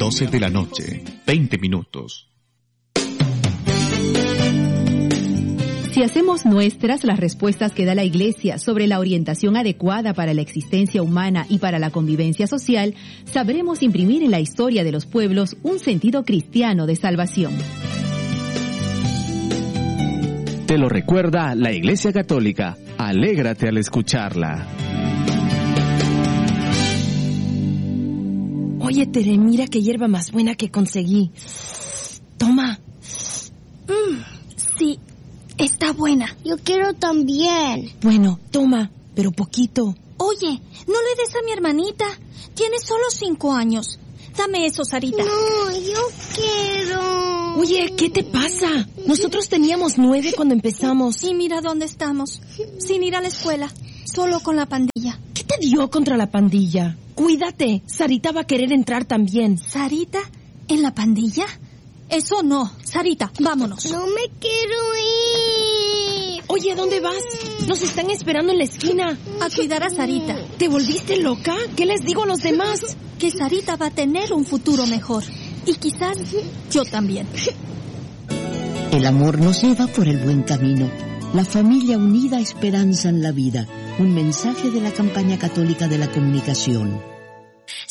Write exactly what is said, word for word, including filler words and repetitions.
doce de la noche, veinte minutos. Si hacemos nuestras las respuestas que da la Iglesia sobre la orientación adecuada para la existencia humana y para la convivencia social, sabremos imprimir en la historia de los pueblos un sentido cristiano de salvación. Te lo recuerda la Iglesia Católica. Alégrate al escucharla. Oye, Tere, mira qué hierba más buena que conseguí. Toma. Mm, sí. Está buena. Yo quiero también. Bueno, toma, pero poquito. Oye, no le des a mi hermanita. Tiene solo cinco años. Dame eso, Sarita. No, yo quiero. Oye, ¿qué te pasa? Nosotros teníamos nueve cuando empezamos. Y mira dónde estamos. Sin ir a la escuela. Solo con la pandilla. ¿Qué te dio contra la pandilla? Cuídate. Sarita va a querer entrar también. ¿Sarita? ¿En la pandilla? Eso no. Sarita, vámonos. No me quiero ir. Oye, ¿dónde vas? Nos están esperando en la esquina. A cuidar a Sarita. ¿Te volviste loca? ¿Qué les digo a los demás? Que Sarita va a tener un futuro mejor. Y quizás yo también. El amor nos lleva por el buen camino. La familia unida esperanza en la vida. Un mensaje de la campaña católica de la comunicación.